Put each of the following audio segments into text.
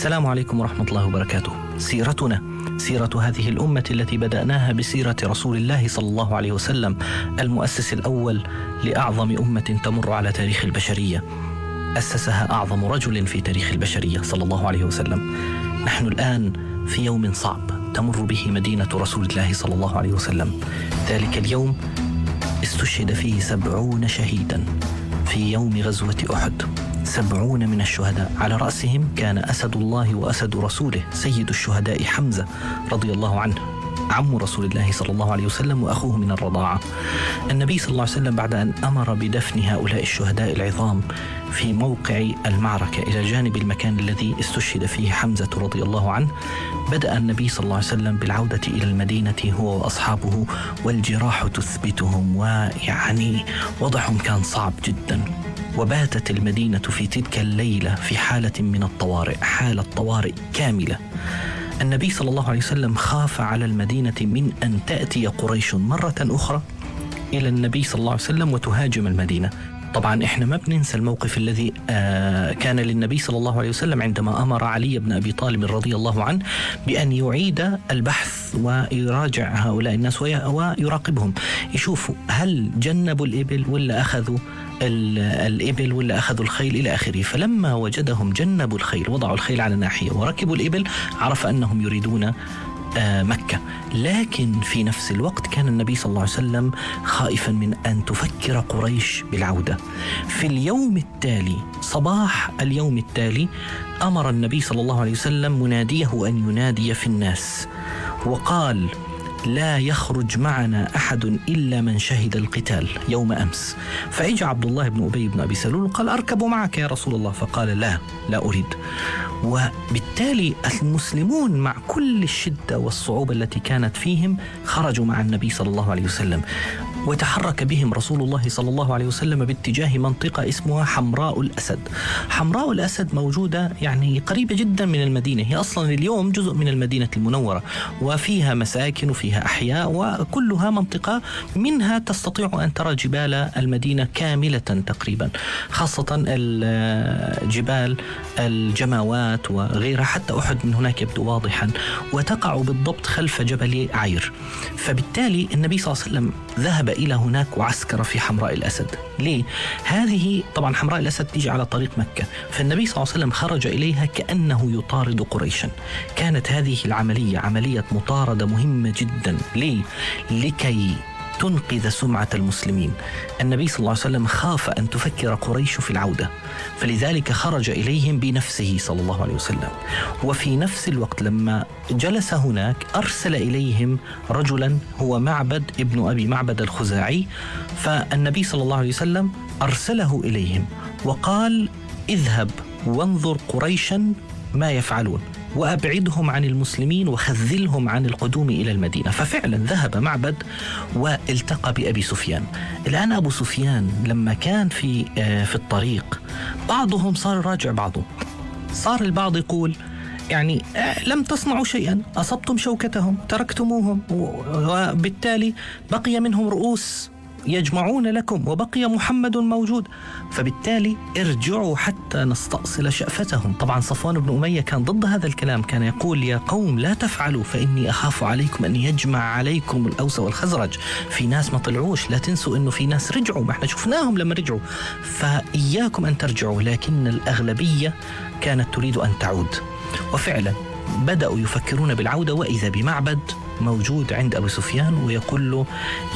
السلام عليكم ورحمة الله وبركاته. سيرتنا سيرة هذه الأمة التي بدأناها بسيرة رسول الله صلى الله عليه وسلم، المؤسس الأول لأعظم أمة تمر على تاريخ البشرية، أسسها أعظم رجل في تاريخ البشرية صلى الله عليه وسلم. نحن الآن في يوم صعب تمر به مدينة رسول الله صلى الله عليه وسلم. ذلك اليوم استشهد فيه 70 شهيدا في يوم غزوة أحد، 70 من الشهداء، على رأسهم كان أسد الله وأسد رسوله سيد الشهداء حمزة رضي الله عنه، عم رسول الله صلى الله عليه وسلم وأخوه من الرضاعة. النبي صلى الله عليه وسلم بعد أن أمر بدفن هؤلاء الشهداء العظام في موقع المعركة إلى جانب المكان الذي استشهد فيه حمزة رضي الله عنه، بدأ النبي صلى الله عليه وسلم بالعودة إلى المدينة هو وأصحابه، والجراح تثبتهم، ويعني وضعهم كان صعب جدا. وباتت المدينة في تلك الليلة في حالة من الطوارئ، حالة طوارئ كاملة. النبي صلى الله عليه وسلم خاف على المدينة من أن تأتي قريش مرة أخرى إلى النبي صلى الله عليه وسلم وتهاجم المدينة. طبعا إحنا ما بننسى الموقف الذي كان للنبي صلى الله عليه وسلم عندما أمر علي بن أبي طالب رضي الله عنه بأن يعيد البحث ويراجع هؤلاء الناس ويراقبهم، يشوفوا هل جنبوا الإبل ولا أخذوا الإبل ولا أخذوا الخيل إلى آخره. فلما وجدهم جنبوا الخيل، وضعوا الخيل على ناحية وركبوا الإبل، عرف أنهم يريدون مكة. لكن في نفس الوقت كان النبي صلى الله عليه وسلم خائفا من أن تفكر قريش بالعودة. في اليوم التالي، صباح اليوم التالي، أمر النبي صلى الله عليه وسلم مناديه أن ينادي في الناس، وقال: لا يخرج معنا أحد إلا من شهد القتال يوم أمس. فإجا عبد الله بن أبي بن أبي سلول قال: أركب معك يا رسول الله. فقال: لا أريد. وبالتالي المسلمون مع كل الشدة والصعوبة التي كانت فيهم خرجوا مع النبي صلى الله عليه وسلم، وتحرك بهم رسول الله صلى الله عليه وسلم باتجاه منطقة اسمها حمراء الأسد. حمراء الأسد موجودة يعني قريبة جدا من المدينة، هي أصلا اليوم جزء من المدينة المنورة، وفيها مساكن وفيها أحياء، وكلها منطقة منها تستطيع أن ترى جبال المدينة كاملة تقريبا، خاصة الجبال الجماوات وغيرها، حتى أحد من هناك يبدو واضحا، وتقع بالضبط خلف جبل عير. فبالتالي النبي صلى الله عليه وسلم ذهب إلى هناك وعسكر في حمراء الأسد. ليه؟ هذه طبعا حمراء الأسد تيجي على طريق مكة، فالنبي صلى الله عليه وسلم خرج إليها كأنه يطارد قريشا. كانت هذه العملية عملية مطاردة مهمة جدا. ليه؟ لكي تنقذ سمعة المسلمين. النبي صلى الله عليه وسلم خاف أن تفكر قريش في العودة، فلذلك خرج إليهم بنفسه صلى الله عليه وسلم. وفي نفس الوقت لما جلس هناك أرسل إليهم رجلا هو معبد ابن أبي معبد الخزاعي، فالنبي صلى الله عليه وسلم أرسله إليهم وقال: اذهب وانظر قريشا ما يفعلون، وأبعدهم عن المسلمين وخذلهم عن القدوم إلى المدينة. ففعلا ذهب معبد والتقى بأبي سفيان. الآن أبو سفيان لما كان في الطريق، بعضهم صار يراجع بعضه، صار البعض يقول يعني لم تصنعوا شيئا، أصبتم شوكتهم، تركتموهم، وبالتالي بقي منهم رؤوس يجمعون لكم وبقي محمد موجود، فبالتالي ارجعوا حتى نستأصل شأفتهم. طبعا صفوان بن أمية كان ضد هذا الكلام، كان يقول: يا قوم لا تفعلوا فإني أخاف عليكم أن يجمع عليكم الأوس والخزرج. في ناس ما طلعوش، لا تنسوا أنه في ناس رجعوا، ما احنا شفناهم لما رجعوا، فإياكم أن ترجعوا. لكن الأغلبية كانت تريد أن تعود، وفعلا بدأوا يفكرون بالعودة، وإذا بمعبد موجود عند أبو سفيان ويقول له: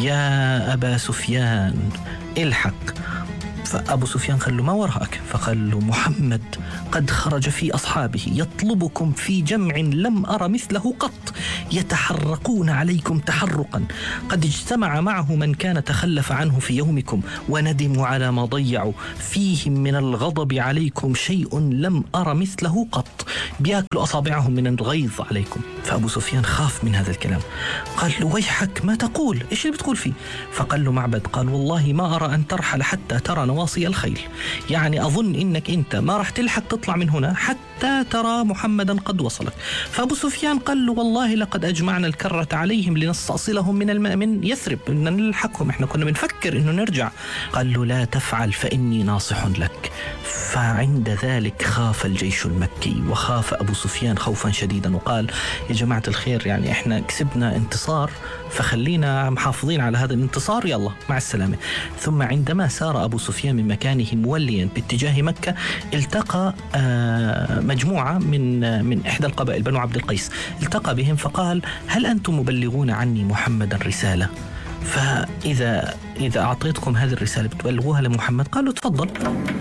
يا أبا سفيان الحق. فأبو سفيان قال له: ما وراءك؟ فقال له: محمد قد خرج في أصحابه يطلبكم في جمع لم أرى مثله قط، يتحرقون عليكم تحرقا، قد اجتمع معه من كان تخلف عنه في يومكم، وندموا على ما ضيعوا، فيهم من الغضب عليكم شيء لم أرى مثله قط، بيأكلوا أصابعهم من الغيظ عليكم. فأبو سفيان خاف من هذا الكلام، قال له: ويحك ما تقول؟ إيش اللي بتقول فيه؟ فقال له معبد: قال: والله ما أرى أن ترحل حتى ترى نواصي الخيل. يعني أظن إنك أنت ما راح تلحق تطلع من هنا حتى ترى محمدا قد وصلك. فأبو سفيان قال له والله لقد أجمعنا الكرة عليهم لنستأصلهم من يثرب، إن نلحقهم، إحنا كنا بنفكر إنه نرجع. قال له لا تفعل فإني ناصح لك. فعند ذلك خاف الجيش المكي وخاف أبو سفيان خوفا شديدا، وقال يا جماعة الخير يعني إحنا كسبنا انتصار، فخلينا محافظين على هذا الانتصار، يلا مع السلامة. ثم عندما سار أبو سفيان من مكانه موليا باتجاه مكة التقى مجموعة من إحدى القبائل بنو عبد القيس، التقى بهم فقال هل أنتم مبلغون عني محمدا رسالة؟ فإذا أعطيتكم هذه الرسالة بتبلغوها لمحمد؟ قالوا تفضل.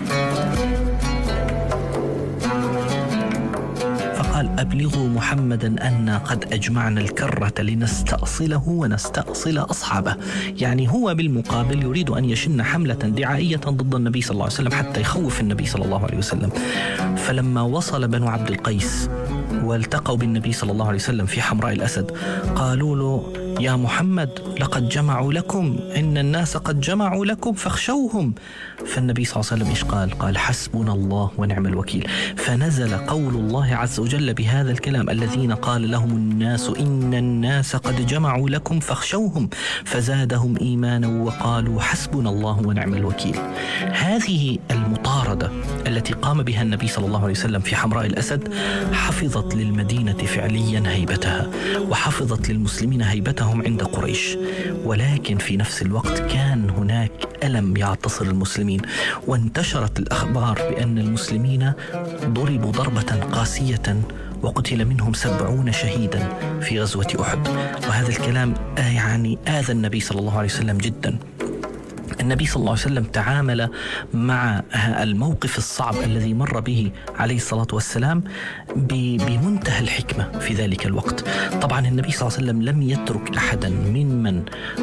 فقال أبلغوا محمدا أن قد أجمعنا الكرة لنستأصله ونستأصل أصحابه. يعني هو بالمقابل يريد أن يشن حملة دعائية ضد النبي صلى الله عليه وسلم حتى يخوف النبي صلى الله عليه وسلم. فلما وصل بنو عبد القيس والتقوا بالنبي صلى الله عليه وسلم في حمراء الأسد قالوا له يا محمد لقد جمعوا لكم، إن الناس قد جمعوا لكم فاخشوهم. فالنبي صلى الله عليه وسلم إيش قال حسبنا الله ونعم الوكيل. فنزل قول الله عز وجل بهذا الكلام الذين قال لهم الناس إن الناس قد جمعوا لكم فاخشوهم فزادهم إيمانا وقالوا حسبنا الله ونعم الوكيل. هذه المطاردة التي قام بها النبي صلى الله عليه وسلم في حمراء الأسد حفظت للمدينة فعليا هيبتها، وحفظت للمسلمين هيبتهم عند قريش. ولكن في نفس الوقت كان هناك ألم يعتصر المسلمين، وانتشرت الأخبار بأن المسلمين ضربوا ضربة قاسية وقتل منهم 70 شهيدا في غزوة أحد. وهذا الكلام يعني آذى النبي صلى الله عليه وسلم جدا. النبي صلى الله عليه وسلم تعامل مع الموقف الصعب الذي مر به عليه الصلاة والسلام بمنتهى الحكمة في ذلك الوقت. طبعا النبي صلى الله عليه وسلم لم يترك أحدا ممن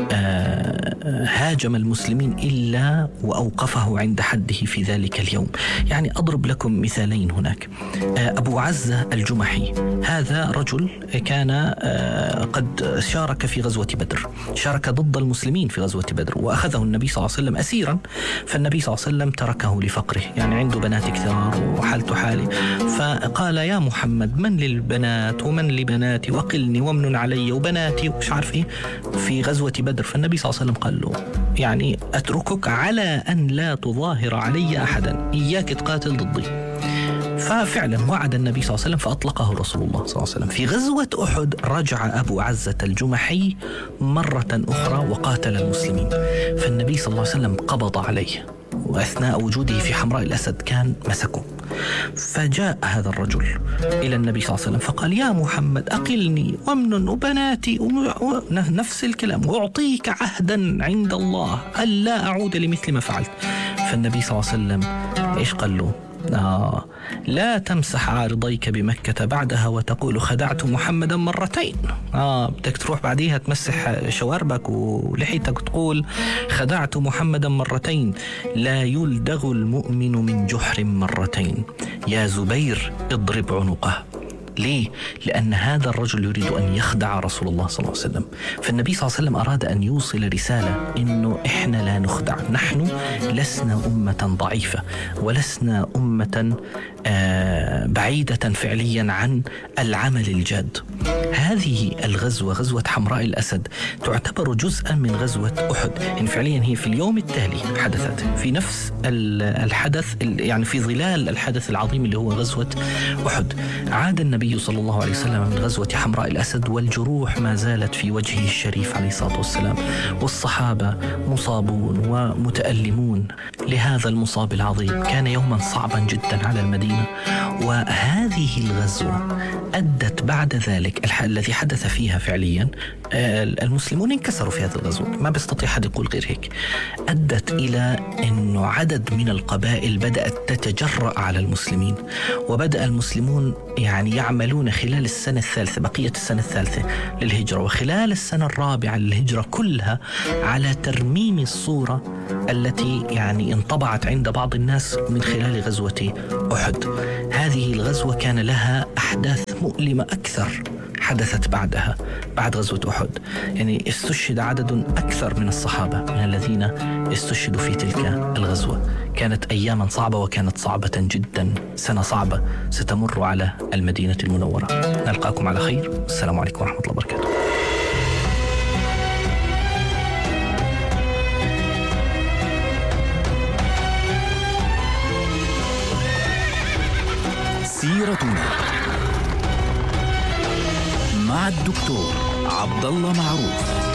هاجم المسلمين إلا وأوقفه عند حده في ذلك اليوم. يعني أضرب لكم مثالين هناك. أبو عزة الجمحي هذا رجل كان قد شارك في غزوة بدر، شارك ضد المسلمين في غزوة بدر، وأخذه النبي صلى الله عليه وسلم أسيرا. فالنبي صلى الله عليه وسلم تركه لفقره، يعني عنده بنات كثار وحالته حالي. فقال يا محمد من للبنات ومن لبناتي وقلني ومن علي وبناتي ومش عارف إيه في غزوة بدر. فالنبي صلى الله عليه وسلم قال له يعني أتركك على أن لا تظاهر علي أحدا، إياك تقاتل ضدي. ففعلا وعد النبي صلى الله عليه وسلم فأطلقه رسول الله صلى الله عليه وسلم. في غزوة أحد رجع أبو عزة الجمحي مرة أخرى وقاتل المسلمين، فالنبي صلى الله عليه وسلم قبض عليه، وأثناء وجوده في حمراء الأسد كان مسكه. فجاء هذا الرجل إلى النبي صلى الله عليه وسلم فقال يا محمد أقلني ومن وبناتي نفس الكلام، وأعطيك عهدا عند الله ألا أعود لمثل ما فعلت. فالنبي صلى الله عليه وسلم إيش قال له؟ لا تمسح عارضيك بمكة بعدها وتقول خدعت محمدا مرتين. بدك تروح بعديها تمسح شواربك ولحيتك وتقول خدعت محمدا مرتين. لا يلدغ المؤمن من جحر مرتين، يا زبير اضرب عنقه. ليه؟ لأن هذا الرجل يريد أن يخدع رسول الله صلى الله عليه وسلم. فالنبي صلى الله عليه وسلم أراد أن يوصل رسالة إنه إحنا لا نخدع، نحن لسنا أمة ضعيفة ولسنا أمة بعيدة فعليا عن العمل الجاد. هذه الغزوة غزوة حمراء الأسد تعتبر جزءا من غزوة أحد، يعني فعليا هي في اليوم التالي حدثت في نفس الحدث، يعني في ظلال الحدث العظيم اللي هو غزوة أحد. عاد النبي صلى الله عليه وسلم من غزوة حمراء الأسد والجروح ما زالت في وجهه الشريف عليه الصلاة والسلام، والصحابة مصابون ومتألمون لهذا المصاب العظيم. كان يوما صعبا جدا على المدينة. وهذه الغزوة أدت بعد ذلك الذي حدث فيها فعليا المسلمون انكسروا في هذه الغزوة، ما بيستطيع حد يقول غير هيك. أدت إلى أنه عدد من القبائل بدأت تتجرأ على المسلمين، وبدأ المسلمون يعني يعملون خلال السنة الثالثة، بقية السنة الثالثة للهجرة وخلال السنة الرابعة للهجرة كلها على ترميم الصورة التي يعني انطبعت عند بعض الناس من خلال غزوة أحد. هذه الغزوة كان لها أحداث مؤلمة أكثر حدثت بعدها، بعد غزوة أحد. يعني استشهد عدد أكثر من الصحابة من الذين استشهدوا في تلك الغزوة. كانت أياما صعبة، وكانت صعبة جدا، سنة صعبة ستمر على المدينة المنورة. نلقاكم على خير، السلام عليكم ورحمة الله وبركاته. سيرتنا مع الدكتور عبد الله معروف.